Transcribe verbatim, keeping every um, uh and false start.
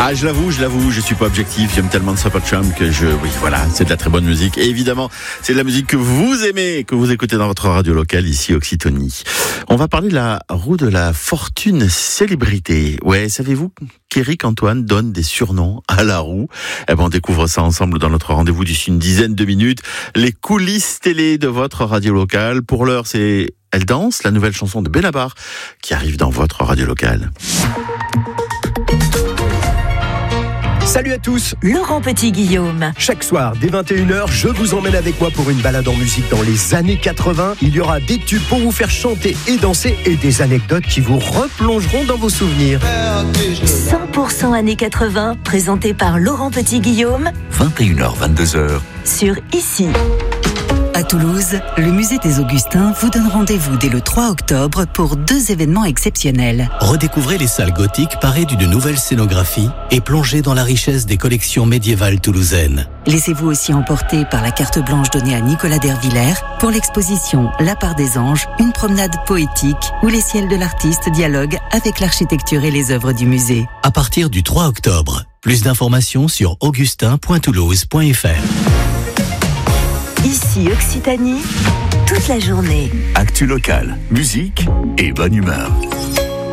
Ah, je l'avoue, je l'avoue, je suis pas objectif. J'aime tellement de Supertramp que je, oui, voilà, c'est de la très bonne musique. Et évidemment, c'est de la musique que vous aimez, que vous écoutez dans votre radio locale ici, Occitanie. On va parler de la roue de la fortune célébrité. Ouais, savez-vous qu'Éric Antoine donne des surnoms à la roue? Eh ben, on découvre ça ensemble dans notre rendez-vous d'ici une dizaine de minutes. Les coulisses télé de votre radio locale. Pour l'heure, c'est Elle danse, la nouvelle chanson de Benabar qui arrive dans votre radio locale. Salut à tous, Laurent Petit-Guillaume. Chaque soir, dès vingt et une heures, je vous emmène avec moi pour une balade en musique dans les années quatre-vingts. Il y aura des tubes pour vous faire chanter et danser et des anecdotes qui vous replongeront dans vos souvenirs. cent pour cent années quatre-vingts, présenté par Laurent Petit-Guillaume. vingt et une heures, vingt-deux heures. Sur Ici. À Toulouse, le musée des Augustins vous donne rendez-vous dès le trois octobre pour deux événements exceptionnels. Redécouvrez les salles gothiques parées d'une nouvelle scénographie et plongez dans la richesse des collections médiévales toulousaines. Laissez-vous aussi emporter par la carte blanche donnée à Nicolas Dervillers pour l'exposition La part des anges, une promenade poétique où les ciels de l'artiste dialoguent avec l'architecture et les œuvres du musée. À partir du trois octobre, plus d'informations sur augustin point toulouse point f r. Ici Occitanie, toute la journée. Actu locale, musique et bonne humeur.